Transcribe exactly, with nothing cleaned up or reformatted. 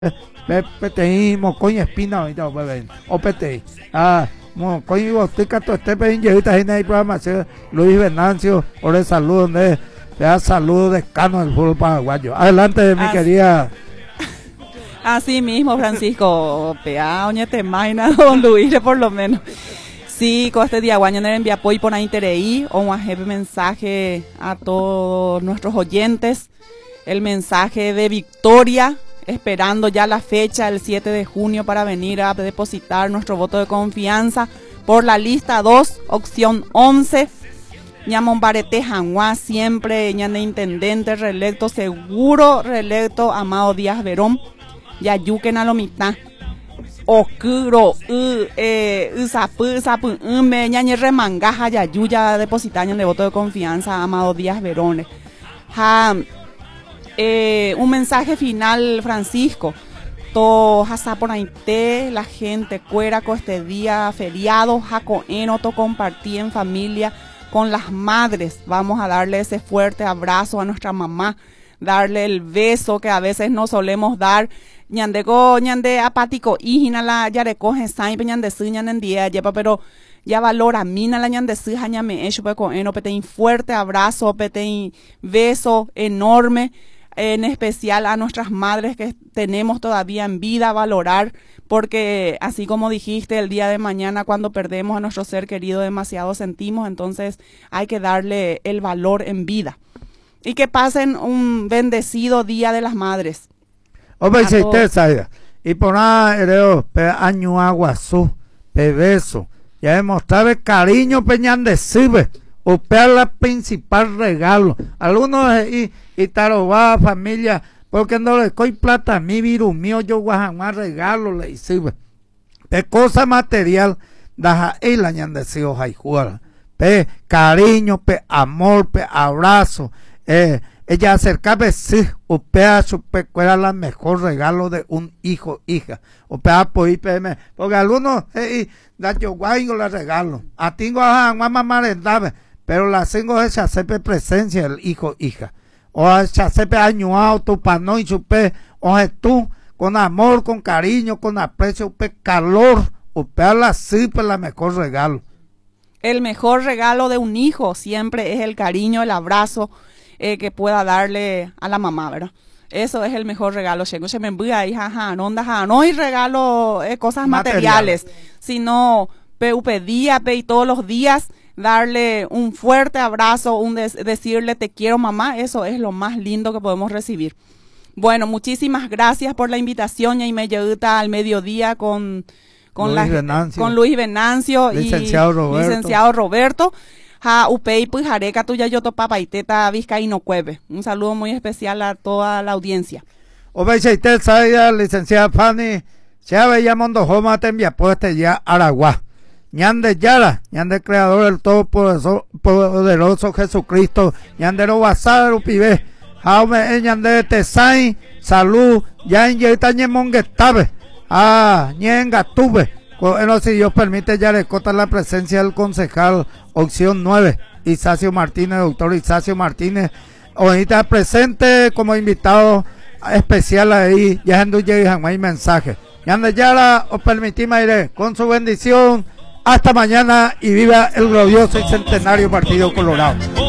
P T I mocoño espina ahorita o P T I ah mocoño botica todo este pein llevita en el programa Luis Venancio por el saludo donde te da saludo decano del fútbol paraguayo. Adelante mi Así, querida. Así mismo Francisco pea oñete maina don Luis por lo menos sí con este día guaño en envía apoyo por ahí tereí o un mensaje a todos nuestros oyentes, el mensaje de victoria, esperando ya la fecha el siete de junio para venir a depositar nuestro voto de confianza por la lista dos, opción once. Ñamon Barete Janguá, siempre ñane intendente reelecto, seguro reelecto Amado Díaz Verón, Yayuken a lo mitad. Okuro, u, eh, usapu, usapu, me ñañe remangaja, Yayuya depositañan de voto de confianza Amado Díaz Verón. Ja, Eh, un mensaje final, Francisco. To hasa por ahí la gente cueraco este día feriado, jaco enoto compartí en familia con las madres. Vamos a darle ese fuerte abrazo a nuestra mamá, darle el beso que a veces no solemos dar. Ñandego, ñande apático, hijina la ya recoge saimpe ñande su ñande en día lleva, pero ya valora mina la ñande su ñame hecho con eno pete un fuerte abrazo, pete un beso enorme. En especial a nuestras madres que tenemos todavía en vida, valorar, porque así como dijiste, el día de mañana cuando perdemos a nuestro ser querido demasiado sentimos, entonces hay que darle el valor en vida. Y que pasen un bendecido Día de las Madres. Hombre, si usted sabe, y por nada, hereo, pe año aguazú, pe beso, ya demostrar el cariño peñan de sirve. Upea la principal regalo. Algunos y, y tarobá familia, porque no le coy plata a mí, virus mío, yo guajamá regalo le sirve. De cosa material, daja y la ñandecido jaijuara. Pe cariño, pe amor, pe abrazo. Eh, ella acercaba sí, upea su pecuera la mejor regalo de un hijo, hija. Upea por me porque algunos eh, da yo guayo la regalo. A tingo a mamá marendave. Pero la tengo es chacepe presencia el hijo, hija. O chacepe añuado, tu pano y chupe, o tú, con amor, con cariño, con aprecio, upe calor, upe la sipe la mejor regalo. El mejor regalo de un hijo siempre es el cariño, el abrazo eh, que pueda darle a la mamá, ¿verdad? Eso es el mejor regalo. Se me envía ahí, jaja, no, no hay regalo, eh, cosas materiales, materiales sino pe, upe día, pe, y todos los días darle un fuerte abrazo, un de decirle te quiero mamá, eso es lo más lindo que podemos recibir. Bueno, muchísimas gracias por la invitación y me lleguta al mediodía con, con, Luis, la, Venancio. con Luis Venancio licenciado y Roberto. licenciado Roberto. Ja, upei pues jareca tuya yo to papa y teta vizcaíno cueve. Un saludo muy especial a toda la audiencia. Obeiseitel Saida, licenciada Fanny, se había mondo joma te envía pueste ya Aragua. Ñande Yara, Ñande creador del todopoderoso poderoso Jesucristo, Ñandero Bazar Upibe, Jaume Ñande Tesai, salud, ya en Yetañe Monguetabe, ah, Ñenga Tuve, bueno, si Dios permite ya le cota la presencia del concejal, opción nueve, Isacio Martínez, doctor Isacio Martínez, ahorita presente como invitado especial ahí, ya en Duye hay mensaje. Ñande Yara, os permitimos ir con su bendición. Hasta mañana y viva el glorioso y centenario Partido Colorado.